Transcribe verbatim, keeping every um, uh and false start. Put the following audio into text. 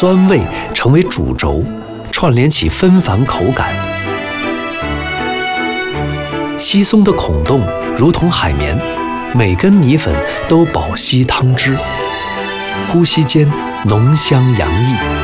酸味成为主轴，串联起芬芳口感。稀松的孔洞如同海绵，每根米粉都饱吸汤汁，呼吸间浓香洋溢。